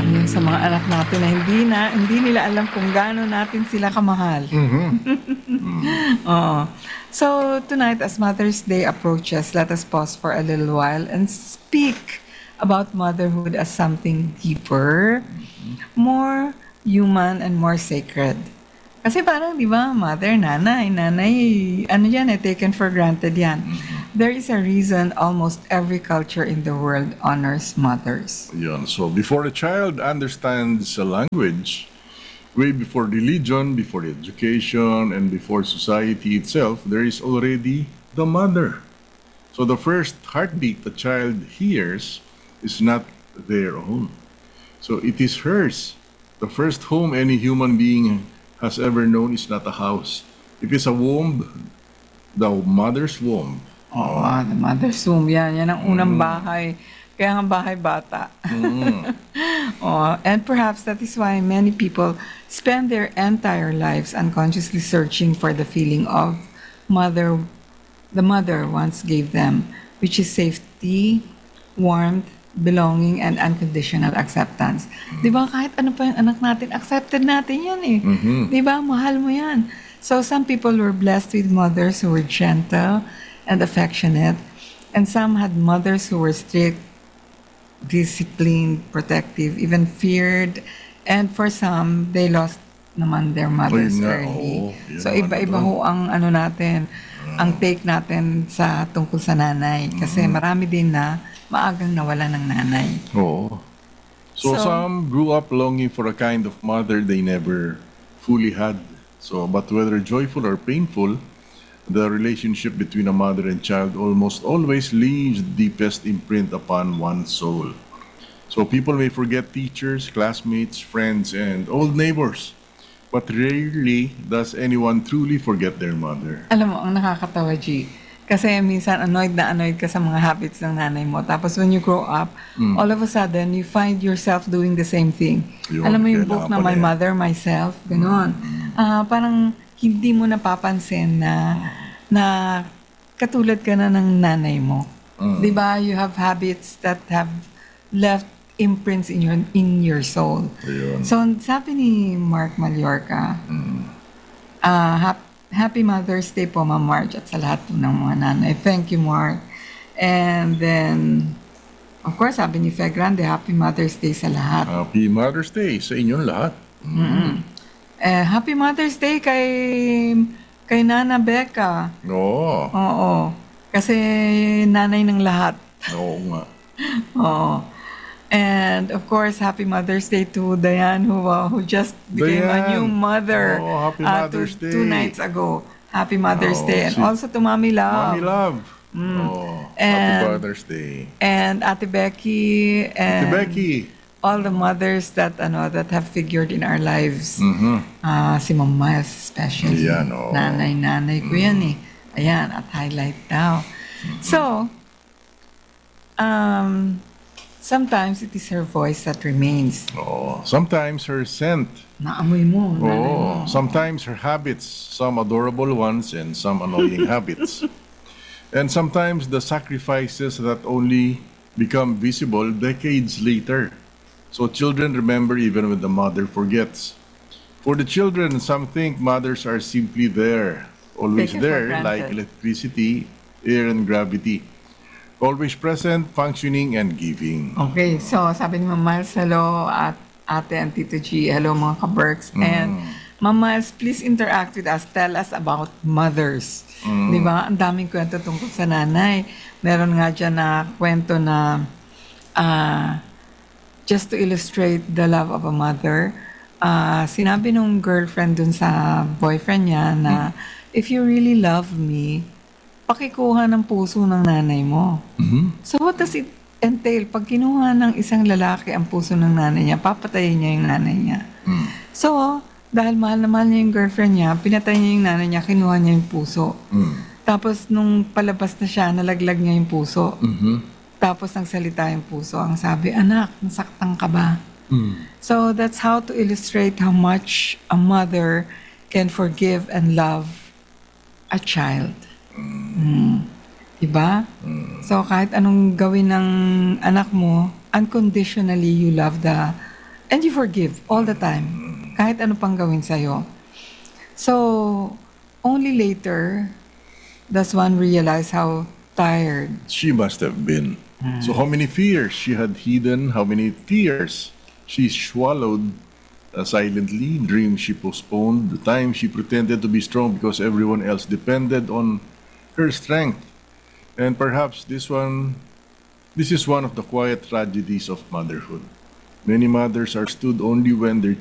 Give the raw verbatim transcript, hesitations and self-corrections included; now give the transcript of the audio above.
yung sa mga anak natin na hindi na hindi nila alam kung gaano natin sila kamahal. Mhm. Oo. So tonight, as Mother's Day approaches, let us pause for a little while and speak about motherhood as something deeper, more human, and more sacred. Kasi parang, di ba, mother, nanay, nanay, ano yan eh, taken for granted yan. There is a reason almost every culture in the world honors mothers. Yun. So before a child understands a language, way before religion, before education, and before society itself, there is already the mother. So the first heartbeat a child hears is not their own. So it is hers. The first home any human being has ever known is not a house. It is a womb, the mother's womb. Oo, ah, the mother's womb, yan. Yan ang unang bahay. Kaya nga bahay bata. Oh, and perhaps that is why many people spend their entire lives unconsciously searching for the feeling of mother, the mother once gave them, which is safety, warmth, belonging, and unconditional acceptance. Di ba, kahit ano pa yung anak natin, accepted natin yan eh. Di ba, mahal mo yan. So some people were blessed with mothers who were gentle and affectionate, and some had mothers who were strict, disciplined, protective, even feared, and for some, they lost naman their mothers Ayun nga, early. oo. Yun So naman iba-iba doon. ho ang ano natin, ang take natin sa tungkol sa nanay. Kasi marami din na maagang nawala ng nanay. Oo. So, So- some grew up longing for a kind of mother they never fully had. So, but whether joyful or painful, the relationship between a mother and child almost always leaves the deepest imprint upon one's soul. So people may forget teachers, classmates, friends, and old neighbors, but rarely does anyone truly forget their mother. Alam mo, ang nakakatawa, G, kasi minsan annoyed na annoyed ka sa mga habits ng nanay mo. Tapos when you grow up, all of a sudden, you find yourself doing the same thing. Yun, Alam mo yung book kailangan na pala My yan. Mother, Myself, gano'n. Ah, parang hindi mo napapansin na na katulad ka na ng nanay mo. 'Di ba? You have habits that have left imprints in your in your soul. Ayun. So, sabi ni Mark Mallorca, ah, hap- Happy Mother's Day po, Ma'am Marge, at sa lahat po ng mga nanay. Thank you, Mark. And then, of course, sabi ni Fe Grande, Happy Mother's Day sa lahat. Happy Mother's Day sa inyong lahat. Eh, Happy Mother's Day kay kay Nana Becca. Oo. Oo. Kasi nanay ng lahat. Oo nga. Oo. And of course, Happy Mother's Day to Diane who uh, who just became a Diane. new mother Oh, Happy uh, Mother's two, Day. two nights ago. Happy Mother's Oh, Day. And si- also to Mommy Love. Mommy Love. Oh, Happy And- Mother's Day. And Ate Becky. And Ate Becky. all the mothers that ano that have figured in our lives. Mhm. Ah, si Ma'am Miles especially. Yan, oo. Nanay-nanay ko yan eh. Ayan, at highlight daw. So, um, sometimes it is her voice that remains. Oh, sometimes her scent. Naamoy mo, nanay mo. Oh, sometimes her habits, some adorable ones and some annoying habits. And sometimes the sacrifices that only become visible decades later. So children remember even when the mother forgets. For the children, some think mothers are simply there, always Taken for there, granted. like electricity, air, and gravity. Always present, functioning, and giving. Okay, so sabi ni Ma'am Miles, hello at ate and Tito G, hello mga ka-Berks. And Ma'am Miles, please interact with us. Tell us about mothers. Di ba? Ang daming kwento tungkol sa nanay. Meron nga dyan na kwento na ah, just to illustrate the love of a mother, ah, sinabi nung girlfriend dun sa boyfriend niya na if you really love me, pakikuha ng puso ng nanay mo. So what does it entail? Pag kinuha ng isang lalaki ang puso ng nanay niya, papatayin niya yung nanay niya. So, dahil mahal na mahal niya yung girlfriend niya, pinatay niya yung nanay niya, kinuha niya yung puso. Tapos nung palabas na siya, nalaglag niya yung puso. Tapos nagsalita yung puso. Ang sabi, anak, nasaktan ka ba? So that's how to illustrate how much a mother can forgive and love a child. Mm. Diba? So kahit anong gawin ng anak mo, unconditionally you love the And you forgive all the time. Kahit ano pang gawin sa'yo. So, only later does one realize how tired. She must have been. So how many fears she had hidden, how many tears she swallowed uh, silently, dreams she postponed, the time she pretended to be strong because everyone else depended on her strength. And perhaps this one, this is one of the quiet tragedies of motherhood. Many mothers are stood only when their